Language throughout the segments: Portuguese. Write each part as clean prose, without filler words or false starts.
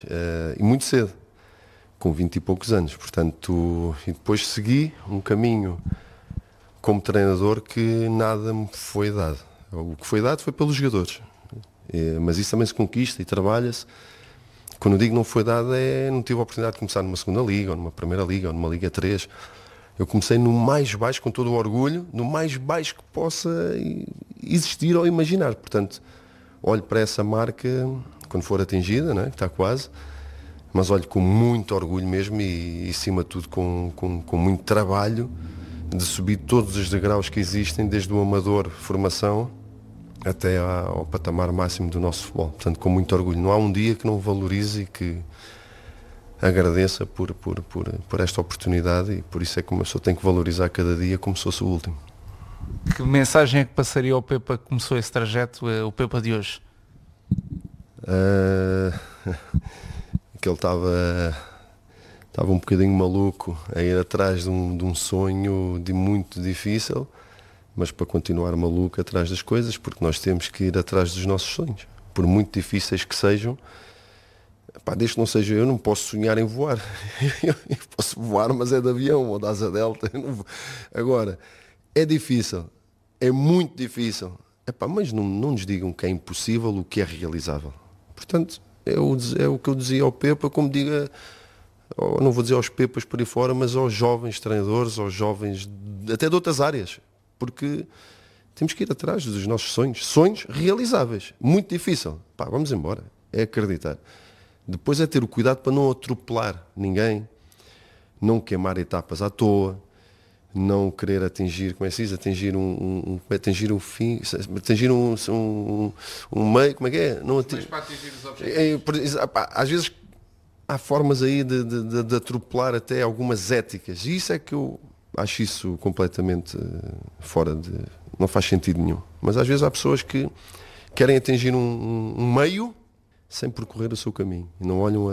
e muito cedo, com 20 e poucos anos. Portanto, e depois segui um caminho como treinador que nada me foi dado. O que foi dado foi pelos jogadores. Mas isso também se conquista e trabalha-se. Quando eu digo não foi dado, não tive a oportunidade de começar numa segunda liga, ou numa primeira liga, ou numa Liga 3. Eu comecei no mais baixo, com todo o orgulho, no mais baixo que possa existir ou imaginar. Portanto, olho para essa marca quando for atingida, né, que está quase, mas olho com muito orgulho mesmo e acima de tudo com muito trabalho de subir todos os degraus que existem, desde o amador, formação, até ao patamar máximo do nosso futebol. Portanto, com muito orgulho. Não há um dia que não valorize e que agradeça por esta oportunidade, e por isso é que uma pessoa tem que valorizar cada dia como se fosse o último. Que mensagem é que passaria ao Pepa que começou esse trajeto, o Pepa de hoje? Que ele estava um bocadinho maluco a ir atrás de um sonho muito difícil, mas para continuar maluco atrás das coisas, porque nós temos que ir atrás dos nossos sonhos, por muito difíceis que sejam. Desde que não seja eu, não posso sonhar em voar. Eu posso voar, mas é de avião ou de asa delta. Agora, é difícil, é muito difícil. Mas não nos digam que é impossível o que é realizável. Portanto, é o que eu dizia ao Pepa, como diga, não vou dizer aos Pepas por aí fora, mas aos jovens treinadores, aos jovens até de outras áreas. Porque temos que ir atrás dos nossos sonhos. Sonhos realizáveis. Muito difícil. Vamos embora. É acreditar. Depois é ter o cuidado para não atropelar ninguém, não queimar etapas à toa, não querer atingir, como é que se diz? Atingir um fim, atingir um meio, como é que é? Não mas para atingir os objetivos. Às vezes há formas aí de atropelar até algumas éticas, e isso é que eu acho isso completamente fora de... não faz sentido nenhum. Mas às vezes há pessoas que querem atingir um meio sem percorrer o seu caminho e não olham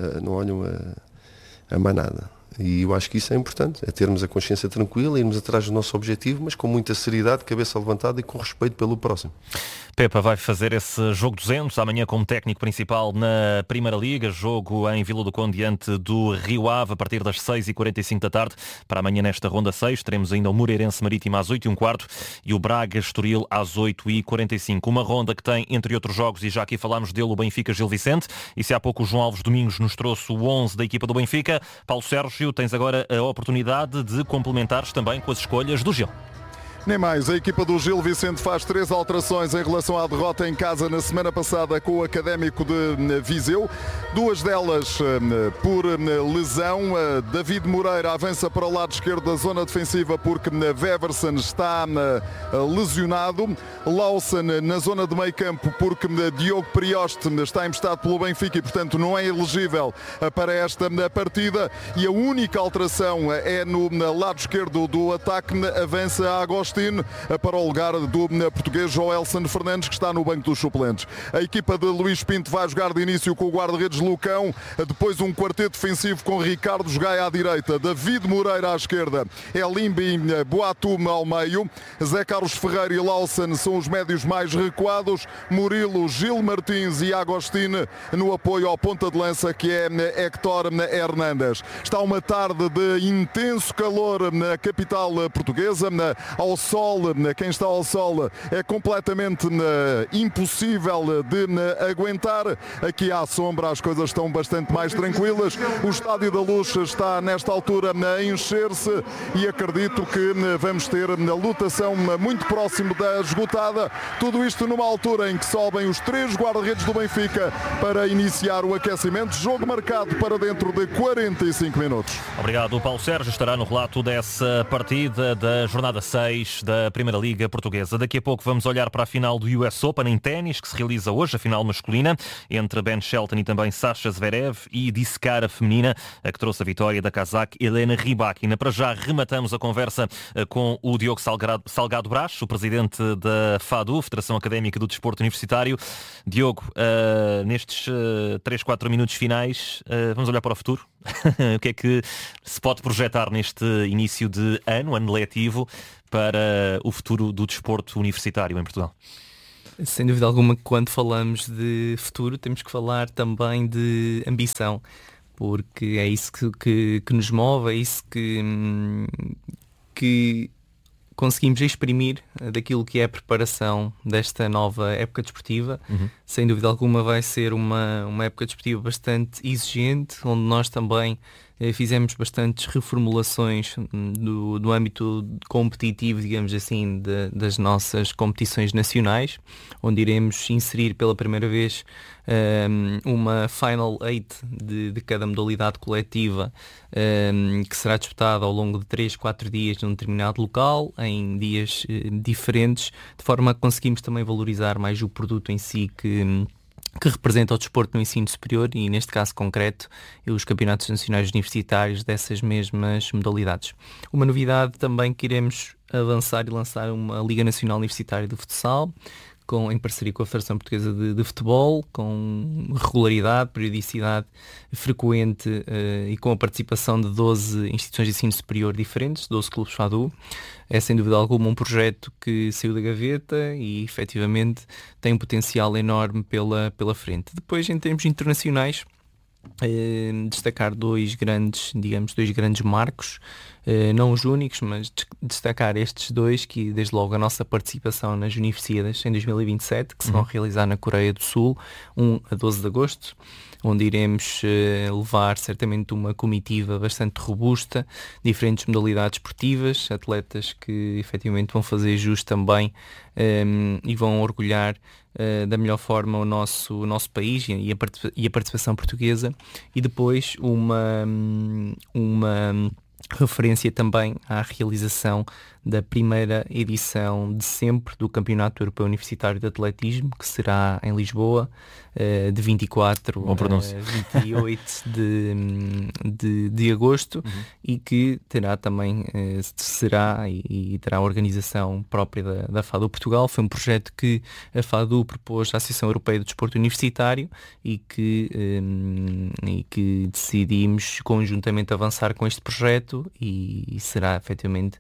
a manada. E eu acho que isso é importante, é termos a consciência tranquila, irmos atrás do nosso objetivo, mas com muita seriedade, cabeça levantada e com respeito pelo próximo. Pepa vai fazer esse jogo 200 amanhã como técnico principal na Primeira Liga, jogo em Vila do Conde diante do Rio Ave a partir das 6h45 da tarde. Para amanhã nesta ronda 6 teremos ainda o Moreirense Marítimo às 8h15 e o Braga Estoril às 8h45. Uma ronda que tem, entre outros jogos, e já aqui falámos dele, o Benfica Gil Vicente, e se há pouco o João Alves Domingos nos trouxe o 11 da equipa do Benfica, Paulo Sérgio, tens agora a oportunidade de complementares também com as escolhas do Gil. Nem mais, a equipa do Gil Vicente faz 3 alterações em relação à derrota em casa na semana passada com o Académico de Viseu. 2 delas por lesão. David Moreira avança para o lado esquerdo da zona defensiva porque Weversen está lesionado. Lawson na zona de meio campo porque Diogo Prioste está emprestado pelo Benfica e, portanto, não é elegível para esta partida. E a única alteração é no lado esquerdo do ataque. Avança a Agostinho para o lugar do português Joelson Fernandes, que está no banco dos suplentes. A equipa de Luís Pinto vai jogar de início com o guarda-redes Lucão, depois um quarteto defensivo com Ricardo Gaia à direita, David Moreira à esquerda, Elimbi Boatum ao meio, Zé Carlos Ferreira e Lawson são os médios mais recuados, Murilo, Gil Martins e Agostinho no apoio ao ponta de lança, que é Héctor Hernández. Está uma tarde de intenso calor na capital portuguesa, ao sol. Quem está ao sol é completamente impossível de aguentar. Aqui à sombra as coisas estão bastante mais tranquilas. O Estádio da Luz está nesta altura a encher-se e acredito que vamos ter a lotação muito próximo da esgotada. Tudo isto numa altura em que sobem os 3 guarda-redes do Benfica para iniciar o aquecimento. Jogo marcado para dentro de 45 minutos. Obrigado, Paulo Sérgio. Estará no relato dessa partida da jornada 6 da Primeira Liga Portuguesa. Daqui a pouco vamos olhar para a final do US Open em ténis, que se realiza hoje, a final masculina, entre Ben Shelton e também Sasha Zverev, e Discara feminina, a que trouxe a vitória da cazaque Helena Rybakina. Para já rematamos a conversa com o Diogo Salgado Brás, o presidente da FADU, Federação Académica do Desporto Universitário. Diogo, nestes 3-4 minutos finais, vamos olhar para o futuro? O que é que se pode projetar neste início de ano letivo, para o futuro do desporto universitário em Portugal? Sem dúvida alguma que quando falamos de futuro temos que falar também de ambição, porque é isso que nos move, é isso que conseguimos exprimir daquilo que é a preparação desta nova época desportiva. Sem dúvida alguma vai ser uma época desportiva bastante exigente, onde nós também fizemos bastantes reformulações do âmbito competitivo, digamos assim, das nossas competições nacionais, onde iremos inserir pela primeira vez uma Final 8 de cada modalidade coletiva, que será disputada ao longo de 3-4 dias num determinado local, em dias diferentes, de forma a que conseguimos também valorizar mais o produto em si que representa o desporto no ensino superior e, neste caso concreto, os campeonatos nacionais universitários dessas mesmas modalidades. Uma novidade também que iremos avançar e lançar uma Liga Nacional Universitária de Futsal, em parceria com a Federação Portuguesa de Futebol, com regularidade, periodicidade frequente e com a participação de 12 instituições de ensino superior diferentes, 12 clubes FADU. É sem dúvida alguma um projeto que saiu da gaveta e efetivamente tem um potencial enorme pela frente. Depois, em termos internacionais, destacar dois grandes marcos, não os únicos, mas destacar estes dois, que desde logo a nossa participação nas Universiadas em 2027, que se vão realizar na Coreia do Sul, 1 a 12 de agosto, onde iremos levar certamente uma comitiva bastante robusta, diferentes modalidades esportivas, atletas que efetivamente vão fazer jus também e vão orgulhar da melhor forma o nosso país e a participação portuguesa, e depois uma referência também à realização da primeira edição de sempre do Campeonato Europeu Universitário de Atletismo, que será em Lisboa, de 24 a 28 de agosto, e que terá também, terá a organização própria da FADU Portugal. Foi um projeto que a FADU propôs à Associação Europeia do Desporto Universitário e que decidimos conjuntamente avançar com este projeto, e será efetivamente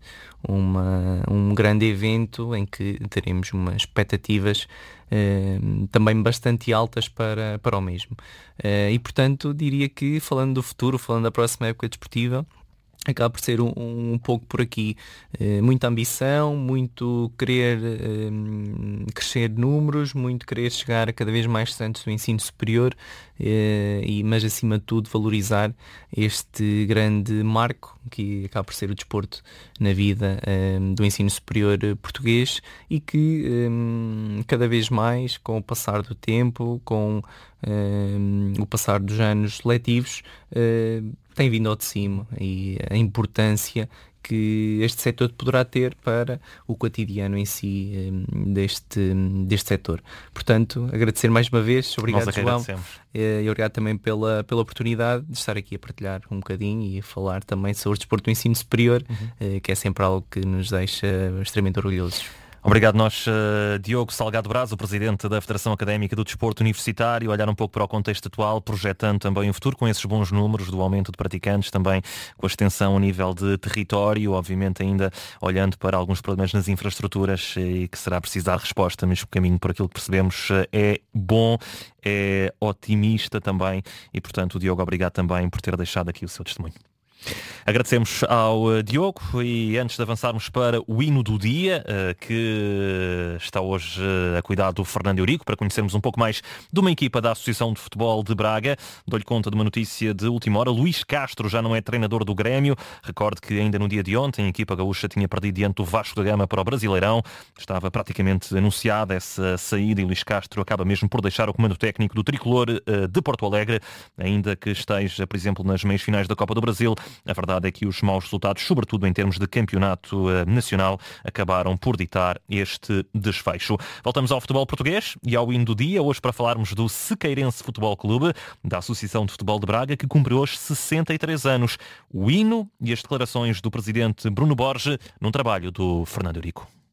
um grande evento em que teremos umas expectativas também bastante altas para o mesmo. E portanto diria que, falando do futuro, falando da próxima época desportiva, acaba por ser um pouco por aqui. Muita ambição, muito querer crescer números, muito querer chegar a cada vez mais estudantes do ensino superior, mas acima de tudo valorizar este grande marco que acaba por ser o desporto na vida do ensino superior português, e que cada vez mais, com o passar do tempo, com o passar dos anos letivos, tem vindo ao de cima, e a importância que este setor poderá ter para o cotidiano em si deste setor. Portanto, agradecer mais uma vez, obrigado João, e obrigado também pela oportunidade de estar aqui a partilhar um bocadinho e a falar também sobre o desporto do ensino superior, que é sempre algo que nos deixa extremamente orgulhosos. Obrigado nós, Diogo Salgado Braz, o Presidente da Federação Académica do Desporto Universitário, olhar um pouco para o contexto atual, projetando também o futuro com esses bons números do aumento de praticantes, também com a extensão ao nível de território, obviamente ainda olhando para alguns problemas nas infraestruturas e que será preciso dar resposta, mas o caminho, por aquilo que percebemos, é bom, é otimista também, e portanto o Diogo, obrigado também por ter deixado aqui o seu testemunho. Agradecemos ao Diogo, e antes de avançarmos para o hino do dia, que está hoje a cuidar do Fernando Eurico, para conhecermos um pouco mais de uma equipa da Associação de Futebol de Braga, dou-lhe conta de uma notícia de última hora. Luís Castro já não é treinador do Grêmio. Recorde que ainda no dia de ontem a equipa gaúcha tinha perdido diante do Vasco da Gama para o Brasileirão. Estava praticamente anunciada essa saída, e Luís Castro acaba mesmo por deixar o comando técnico do tricolor de Porto Alegre, ainda que esteja, por exemplo, nas meias finais da Copa do Brasil. A verdade é que os maus resultados, sobretudo em termos de campeonato nacional, acabaram por ditar este desfecho. Voltamos ao futebol português e ao hino do dia, hoje para falarmos do Sequeirense Futebol Clube, da Associação de Futebol de Braga, que cumpre hoje 63 anos. O hino e as declarações do presidente Bruno Borges, num trabalho do Fernando Eurico.